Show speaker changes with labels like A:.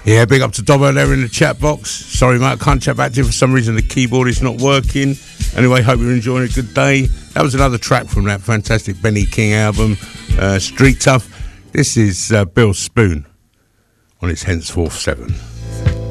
A: Yeah, big up to Dobbo there in the chat box. Sorry, mate, I can't chat back to you. For some reason, the keyboard is not working. Anyway, hope you're enjoying a good day. That was another track from that fantastic Benny King album, Street Tough. This is Bill Spoon on his Henceforth 7.